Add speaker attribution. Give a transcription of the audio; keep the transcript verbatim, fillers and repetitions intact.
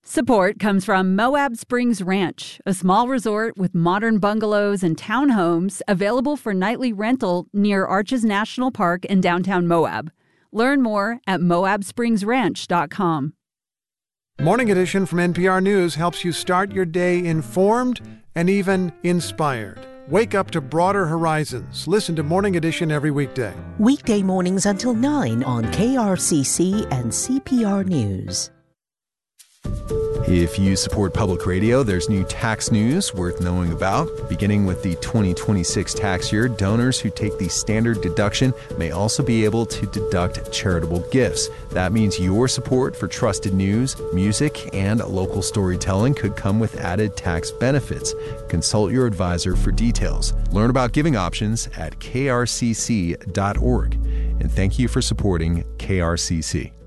Speaker 1: Support comes from Moab Springs Ranch, a small resort with modern bungalows and townhomes available for nightly rental near Arches National Park in downtown Moab. Learn more at moab springs ranch dot com.
Speaker 2: Morning Edition from N P R News helps you start your day informed and even inspired. Wake up to broader horizons. Listen to Morning Edition every weekday.
Speaker 3: Weekday mornings until nine on K R C C and C P R News.
Speaker 4: If you support public radio, there's new tax news worth knowing about. Beginning with the twenty twenty-six tax year, donors who take the standard deduction may also be able to deduct charitable gifts. That means your support for trusted news, music, and local storytelling could come with added tax benefits. Consult your advisor for details. Learn about giving options at k r c c dot org. And thank you for supporting K R C C.